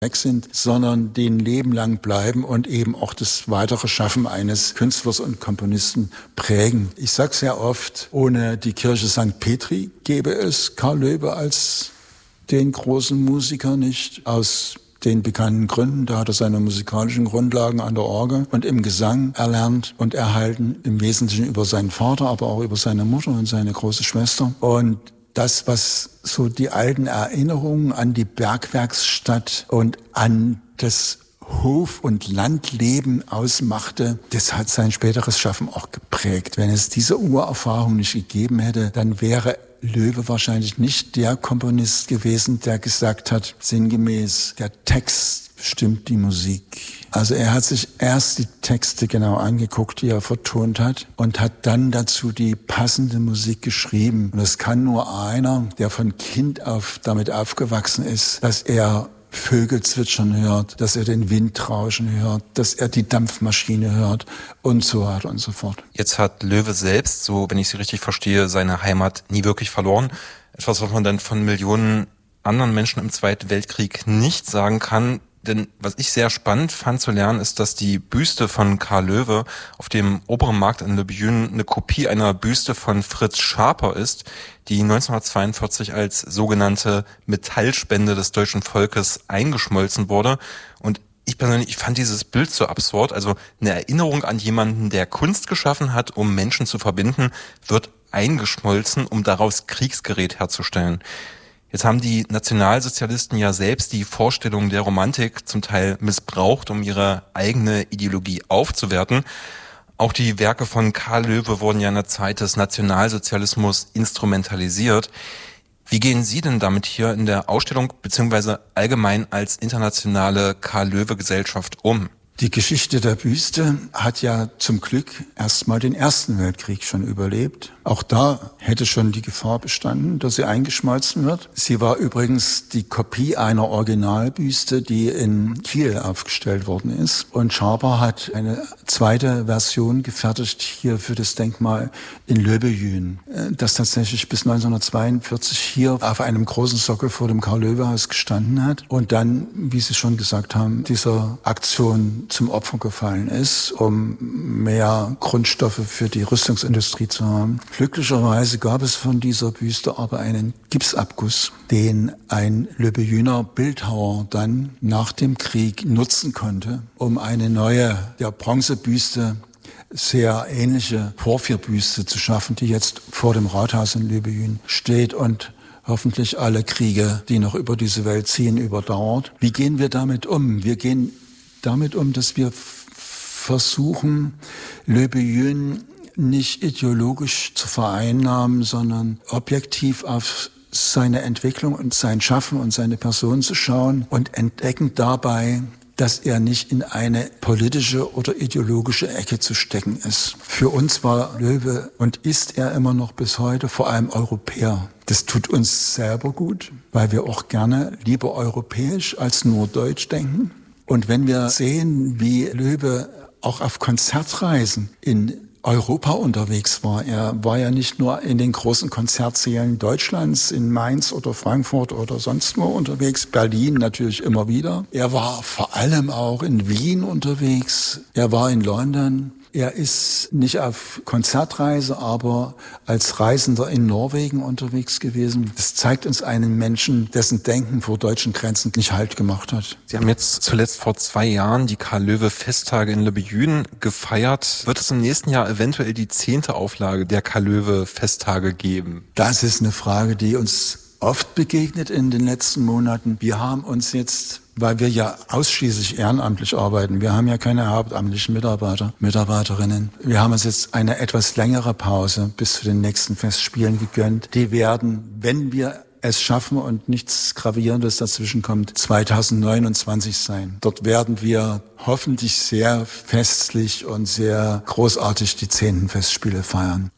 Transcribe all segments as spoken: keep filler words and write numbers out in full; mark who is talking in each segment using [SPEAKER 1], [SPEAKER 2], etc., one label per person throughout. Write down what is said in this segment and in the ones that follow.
[SPEAKER 1] weg sind, sondern den Leben lang bleiben und eben auch das weitere Schaffen eines Künstlers und Komponisten prägen. Ich sage sehr oft, ohne die Kirche Sankt Petri gäbe es Karl Loewe als den großen Musiker nicht, aus den bekannten Gründen. Da hat er seine musikalischen Grundlagen an der Orgel und im Gesang erlernt und erhalten, im Wesentlichen über seinen Vater, aber auch über seine Mutter und seine große Schwester. Und das, was so die alten Erinnerungen an die Bergwerksstadt und an das Hof- und Landleben ausmachte, das hat sein späteres Schaffen auch geprägt. Wenn es diese Urerfahrung nicht gegeben hätte, dann wäre Loewe wahrscheinlich nicht der Komponist gewesen, der gesagt hat, sinngemäß, der Text bestimmt die Musik. Also er hat sich erst die Texte genau angeguckt, die er vertont hat, und hat dann dazu die passende Musik geschrieben. Und das kann nur einer, der von Kind auf damit aufgewachsen ist, dass er Vögel zwitschern hört, dass er den Wind rauschen hört, dass er die Dampfmaschine hört und so weiter und so fort.
[SPEAKER 2] Jetzt hat Loewe selbst, so wenn ich Sie richtig verstehe, seine Heimat nie wirklich verloren. Etwas, was man dann von Millionen anderen Menschen im Zweiten Weltkrieg nicht sagen kann. Denn was ich sehr spannend fand zu lernen, ist, dass die Büste von Karl Loewe auf dem Oberen Markt in Le Buyune eine Kopie einer Büste von Fritz Schaper ist, die neunzehnhundertzweiundvierzig als sogenannte Metallspende des deutschen Volkes eingeschmolzen wurde. Und ich persönlich, ich fand dieses Bild so absurd. Also eine Erinnerung an jemanden, der Kunst geschaffen hat, um Menschen zu verbinden, wird eingeschmolzen, um daraus Kriegsgerät herzustellen. Jetzt haben die Nationalsozialisten ja selbst die Vorstellung der Romantik zum Teil missbraucht, um ihre eigene Ideologie aufzuwerten. Auch die Werke von Karl Loewe wurden ja in der Zeit des Nationalsozialismus instrumentalisiert. Wie gehen Sie denn damit hier in der Ausstellung beziehungsweise allgemein als internationale Karl-Loewe-Gesellschaft um?
[SPEAKER 1] Die Geschichte der Büste hat ja zum Glück erstmal den Ersten Weltkrieg schon überlebt. Auch da hätte schon die Gefahr bestanden, dass sie eingeschmolzen wird. Sie war übrigens die Kopie einer Originalbüste, die in Kiel aufgestellt worden ist. Und Schaper hat eine zweite Version gefertigt hier für das Denkmal in Le Buyune, das tatsächlich bis neunzehnhundertzweiundvierzig hier auf einem großen Sockel vor dem Karl-Loewe-Haus gestanden hat. Und dann, wie Sie schon gesagt haben, dieser Aktion zum Opfer gefallen ist, um mehr Grundstoffe für die Rüstungsindustrie zu haben. Glücklicherweise gab es von dieser Büste aber einen Gipsabguss, den ein Le Buyuner Bildhauer dann nach dem Krieg nutzen konnte, um eine neue, der Bronzebüste, sehr ähnliche Porphyrbüste zu schaffen, die jetzt vor dem Rathaus in Le Buyune steht und hoffentlich alle Kriege, die noch über diese Welt ziehen, überdauert. Wie gehen wir damit um? Wir gehen damit um, dass wir f- versuchen, Le Buyune nicht ideologisch zu vereinnahmen, sondern objektiv auf seine Entwicklung und sein Schaffen und seine Person zu schauen und entdecken dabei, dass er nicht in eine politische oder ideologische Ecke zu stecken ist. Für uns war Loewe und ist er immer noch bis heute vor allem Europäer. Das tut uns selber gut, weil wir auch gerne lieber europäisch als nur deutsch denken. Und wenn wir sehen, wie Loewe auch auf Konzertreisen in Europa unterwegs war. Er war ja nicht nur in den großen Konzertsälen Deutschlands, in Mainz oder Frankfurt oder sonst wo unterwegs, Berlin natürlich immer wieder. Er war vor allem auch in Wien unterwegs, er war in London. Er ist nicht auf Konzertreise, aber als Reisender in Norwegen unterwegs gewesen. Das zeigt uns einen Menschen, dessen Denken vor deutschen Grenzen nicht Halt gemacht hat.
[SPEAKER 2] Sie haben jetzt zuletzt vor zwei Jahren die Karl-Loewe-Festtage in Le Buyune gefeiert. Wird es im nächsten Jahr eventuell die zehnte Auflage der Karl-Loewe-Festtage geben?
[SPEAKER 1] Das ist eine Frage, die uns oft begegnet in den letzten Monaten. Wir haben uns jetzt, weil wir ja ausschließlich ehrenamtlich arbeiten, wir haben ja keine hauptamtlichen Mitarbeiter, Mitarbeiterinnen. Wir haben uns jetzt eine etwas längere Pause bis zu den nächsten Festspielen gegönnt. Die werden, wenn wir es schaffen und nichts Gravierendes dazwischen kommt, zweitausendneunundzwanzig sein. Dort werden wir hoffentlich sehr festlich und sehr großartig die zehnten Festspiele feiern.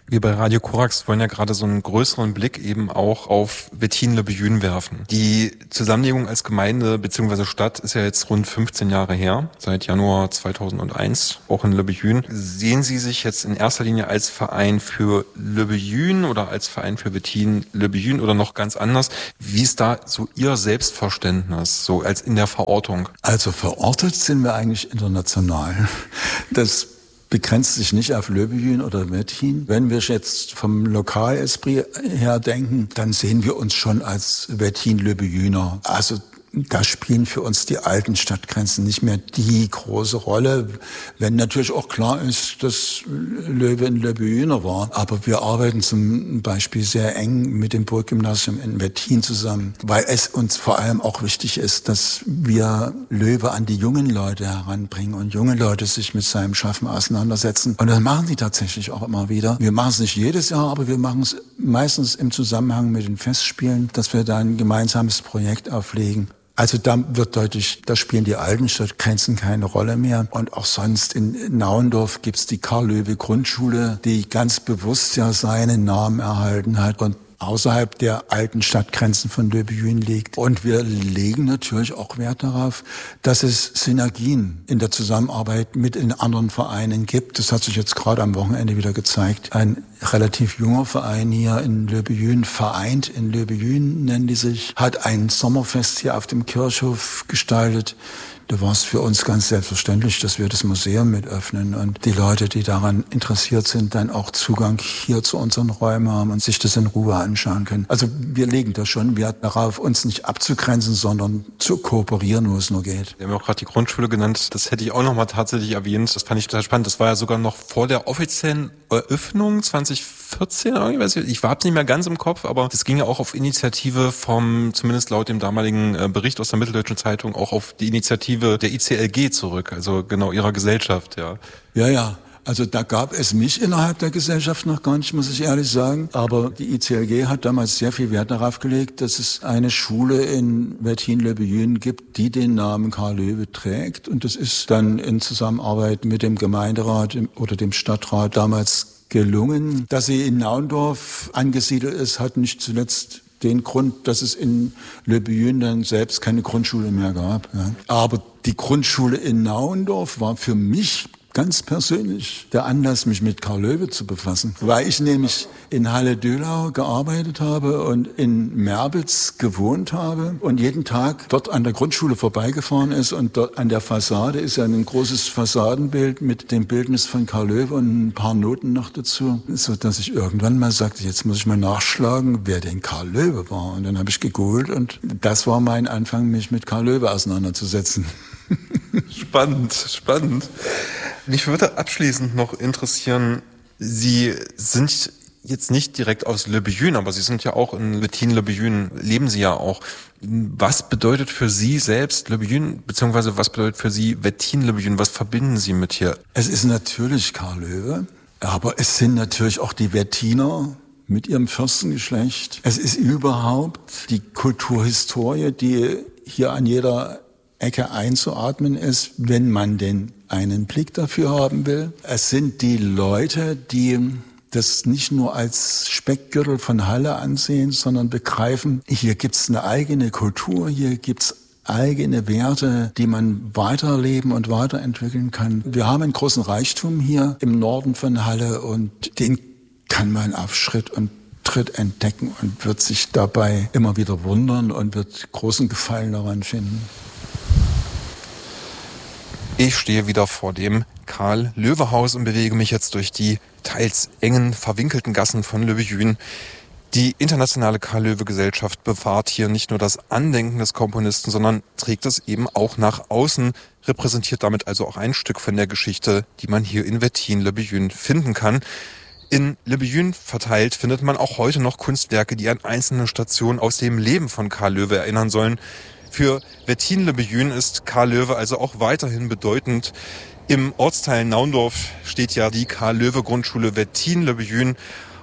[SPEAKER 2] Wir bei Radio Korax wollen ja gerade so einen größeren Blick eben auch auf Wettinen-le-Bethune werfen. Die Zusammenlegung als Gemeinde bzw. Stadt ist ja jetzt rund fünfzehn Jahre her, seit Januar zweitausendeins, auch in Le Bethune. Sehen Sie sich jetzt in erster Linie als Verein für Le Bethune oder als Verein für Wettinen-le-Bethune oder noch ganz anders? Wie ist da so Ihr Selbstverständnis, so als in der Verortung?
[SPEAKER 1] Also verortet sind wir eigentlich international. Das begrenzt sich nicht auf Le Bethune oder Wettinen. Wenn wir jetzt vom Lokalesprit her denken, dann sehen wir uns schon als Wettinen-le-Bethuner. Also da spielen für uns die alten Stadtgrenzen nicht mehr die große Rolle, wenn natürlich auch klar ist, dass Löwe ein Le-Bethuner war. Aber wir arbeiten zum Beispiel sehr eng mit dem Burggymnasium in Wettinen zusammen, weil es uns vor allem auch wichtig ist, dass wir Löwe an die jungen Leute heranbringen und junge Leute sich mit seinem Schaffen auseinandersetzen. Und das machen sie tatsächlich auch immer wieder. Wir machen es nicht jedes Jahr, aber wir machen es meistens im Zusammenhang mit den Festspielen, dass wir da ein gemeinsames Projekt auflegen. Also da wird deutlich, da spielen die alten Stadtgrenzen keine Rolle mehr. Und auch sonst in Naundorf gibt's die Karl-Löwe-Grundschule, die ganz bewusst ja seinen Namen erhalten hat und außerhalb der alten Stadtgrenzen von Le Bethune liegt. Und wir legen natürlich auch Wert darauf, dass es Synergien in der Zusammenarbeit mit den anderen Vereinen gibt. Das hat sich jetzt gerade am Wochenende wieder gezeigt. Ein relativ junger Verein hier in Le Bethune, vereint in Le Bethune nennen die sich, hat ein Sommerfest hier auf dem Kirchhof gestaltet. Da war es für uns ganz selbstverständlich, dass wir das Museum mit öffnen und die Leute, die daran interessiert sind, dann auch Zugang hier zu unseren Räumen haben und sich das in Ruhe anschauen können. Also wir legen da schon Wert darauf, uns nicht abzugrenzen, sondern zu kooperieren, wo es nur geht.
[SPEAKER 2] Wir haben ja auch gerade die Grundschule genannt. Das hätte ich auch noch mal tatsächlich erwähnt. Das fand ich total spannend. Das war ja sogar noch vor der offiziellen Eröffnung zwanzig vierzehn. Ich war nicht mehr ganz im Kopf, aber das ging ja auch auf Initiative vom, zumindest laut dem damaligen Bericht aus der Mitteldeutschen Zeitung, auch auf die Initiative der I C L G zurück, also genau ihrer Gesellschaft, ja.
[SPEAKER 1] Ja, ja. Also da gab es mich innerhalb der Gesellschaft noch gar nicht, muss ich ehrlich sagen. Aber die I C L G hat damals sehr viel Wert darauf gelegt, dass es eine Schule in Wettinen-le-Bethune gibt, die den Namen Karl Löwe trägt. Und das ist dann in Zusammenarbeit mit dem Gemeinderat oder dem Stadtrat damals gelungen. Dass sie in Naundorf angesiedelt ist, hat nicht zuletzt den Grund, dass es in Le Bethune dann selbst keine Grundschule mehr gab. Ja. Aber die Grundschule in Naundorf war für mich ganz persönlich der Anlass, mich mit Karl Löwe zu befassen, weil ich nämlich in Halle-Döhlau gearbeitet habe und in Merbitz gewohnt habe und jeden Tag dort an der Grundschule vorbeigefahren ist und dort an der Fassade ist ja ein großes Fassadenbild mit dem Bildnis von Karl Löwe und ein paar Noten noch dazu, so dass ich irgendwann mal sagte, jetzt muss ich mal nachschlagen, wer denn Karl Löwe war. Und dann habe ich gegoogelt und das war mein Anfang, mich mit Karl Löwe auseinanderzusetzen.
[SPEAKER 2] Spannend, spannend. Mich würde abschließend noch interessieren, Sie sind jetzt nicht direkt aus Le Bethune, aber Sie sind ja auch in Wettinen-le-Bethune, leben Sie ja auch. Was bedeutet für Sie selbst Le Bethune, beziehungsweise was bedeutet für Sie Wettinen-le-Bethune? Was verbinden Sie mit hier?
[SPEAKER 1] Es ist natürlich Karl Löwe, aber es sind natürlich auch die Wettiner mit ihrem Fürstengeschlecht. Es ist überhaupt die Kulturhistorie, die hier an jeder Ecke einzuatmen ist, wenn man denn einen Blick dafür haben will. Es sind die Leute, die das nicht nur als Speckgürtel von Halle ansehen, sondern begreifen, hier gibt's eine eigene Kultur, hier gibt's eigene Werte, die man weiterleben und weiterentwickeln kann. Wir haben einen großen Reichtum hier im Norden von Halle und den kann man auf Schritt und Tritt entdecken und wird sich dabei immer wieder wundern und wird großen Gefallen daran finden.
[SPEAKER 2] Ich stehe wieder vor dem Karl-Löwe-Haus und bewege mich jetzt durch die teils engen, verwinkelten Gassen von Le Bethune. Die internationale Karl-Löwe-Gesellschaft bewahrt hier nicht nur das Andenken des Komponisten, sondern trägt es eben auch nach außen, repräsentiert damit also auch ein Stück von der Geschichte, die man hier in Wettinen-le Bethune finden kann. In Le Bethune verteilt findet man auch heute noch Kunstwerke, die an einzelne Stationen aus dem Leben von Karl Löwe erinnern sollen. Für Wettinen-le Bethune ist Karl Löwe also auch weiterhin bedeutend. Im Ortsteil Naundorf steht ja die Karl-Löwe-Grundschule Wettinen-le Bethune.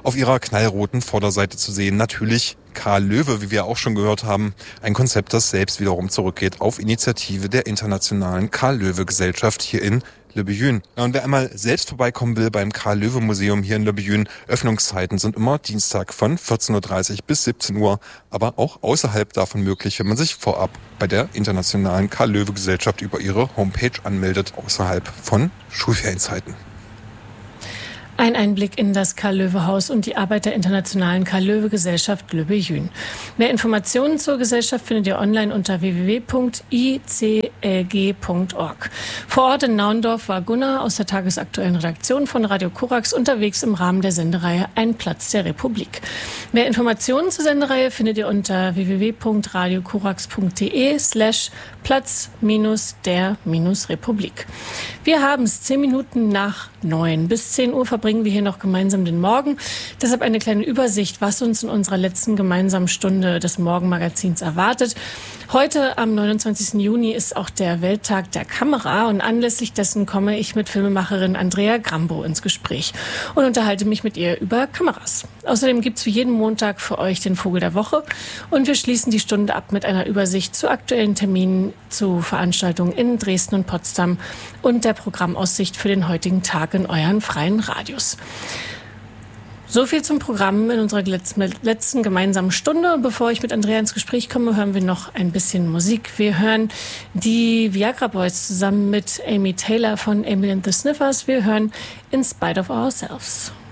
[SPEAKER 2] auf ihrer knallroten Vorderseite zu sehen. Natürlich Karl Löwe, wie wir auch schon gehört haben, ein Konzept, das selbst wiederum zurückgeht auf Initiative der Internationalen Karl-Löwe-Gesellschaft hier in Le Beyune. Ja, und wer einmal selbst vorbeikommen will beim Karl-Löwe-Museum hier in Le Beyune, Öffnungszeiten sind immer Dienstag von vierzehn Uhr dreißig bis siebzehn Uhr, aber auch außerhalb davon möglich, wenn man sich vorab bei der Internationalen Karl-Löwe-Gesellschaft über ihre Homepage anmeldet, außerhalb von Schulferienzeiten.
[SPEAKER 3] Ein Einblick in das Karl-Löwe-Haus und die Arbeit der Internationalen Karl-Löwe-Gesellschaft Le Beyune. Mehr Informationen zur Gesellschaft findet ihr online unter w w w punkt i c l g punkt org. Vor Ort in Naundorf war Gunnar aus der tagesaktuellen Redaktion von Radio Korax unterwegs im Rahmen der Sendereihe Ein Platz der Republik. Mehr Informationen zur Sendereihe findet ihr unter w w w punkt radiokorax punkt d e slash Platz minus der minus Republik. Wir haben es zehn Minuten nach neun. Bis zehn Uhr verbringen wir hier noch gemeinsam den Morgen. Deshalb eine kleine Übersicht, was uns in unserer letzten gemeinsamen Stunde des Morgenmagazins erwartet. Heute am neunundzwanzigsten Juni ist auch der Welttag der Kamera und anlässlich dessen komme ich mit Filmemacherin Andrea Grambo ins Gespräch und unterhalte mich mit ihr über Kameras. Außerdem gibt es wie jeden Montag für euch den Vogel der Woche und wir schließen die Stunde ab mit einer Übersicht zu aktuellen Terminen, zu Veranstaltungen in Dresden und Potsdam und der Programmaussicht für den heutigen Tag in euren freien Radios. So viel zum Programm in unserer letzten gemeinsamen Stunde. Bevor ich mit Andrea ins Gespräch komme, hören wir noch ein bisschen Musik. Wir hören die Viagra Boys zusammen mit Amy Taylor von Emily and the Sniffers. Wir hören In Spite of Ourselves.